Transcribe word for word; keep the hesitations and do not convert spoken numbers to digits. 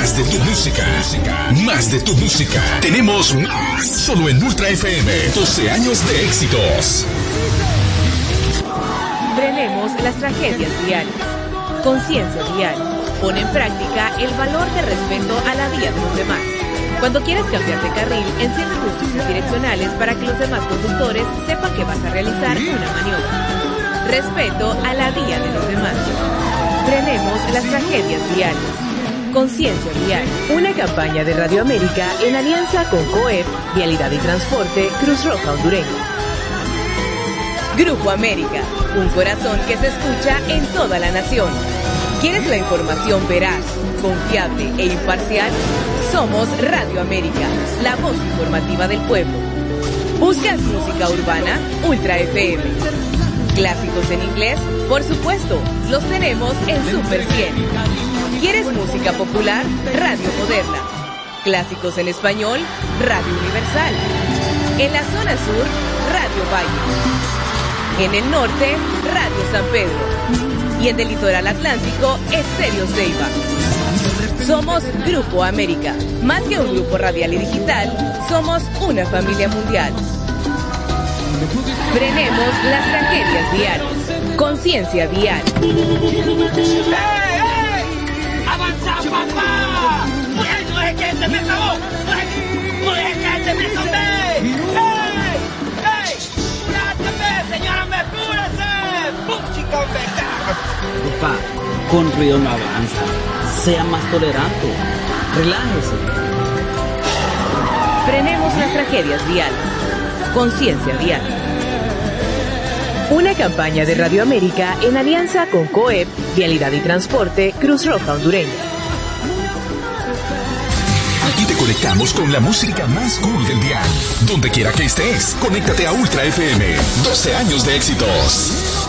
Más de tu música. Más de tu música. Tenemos más. Solo en Ultra F M. doce años de éxitos. Frenemos las tragedias viales. Conciencia vial. Pon en práctica el valor de respeto a la vía de los demás. Cuando quieres cambiar de carril, enciende tus luces direccionales para que los demás conductores sepan que vas a realizar una maniobra. Respeto a la vía de los demás. Frenemos las tragedias viales. Conciencia vial. Una campaña de Radio América en alianza con COEP, Vialidad y Transporte, Cruz Roja Hondureña. Grupo América, un corazón que se escucha en toda la nación. ¿Quieres la información veraz, confiable e imparcial? Somos Radio América, la voz informativa del pueblo. ¿Buscas música urbana? Ultra F M. ¿Clásicos en inglés? Por supuesto, los tenemos en Super cien. ¿Quieres música popular? Radio Moderna. ¿Clásicos en español? Radio Universal. En la zona sur, Radio Valle. En el norte, Radio San Pedro. Y en el litoral atlántico, Estéreo Ceiba. Somos Grupo América. Más que un grupo radial y digital, somos una familia mundial. Frenemos las tragedias viales. Conciencia vial. ¡Hey, hey! ¡Avanza, papá! ¡No es que este me acabó! ¡No es que este me acabé! ¡Hey! ¡Hey! ¡Apúrate, señora, me apúrese! ¡Pum, chica, Papá, con Río no avanza. Sea más tolerante. Relájese. Frenemos las tragedias viales. Conciencia vial. Una campaña de Radio América en alianza con COEP, Vialidad y Transporte, Cruz Roja Hondureña. Aquí te conectamos con la música más cool del día. Donde quiera que estés, conéctate a Ultra F M. doce años de éxitos.